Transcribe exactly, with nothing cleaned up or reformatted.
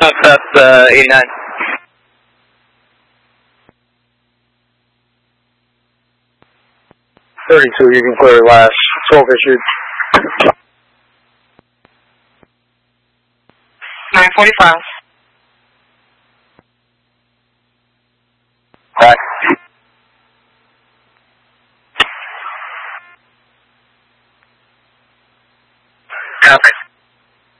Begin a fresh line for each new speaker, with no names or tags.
That's uh, eighty-nine.
thirty-two, you can clear last. twelve issued.
nine forty-five.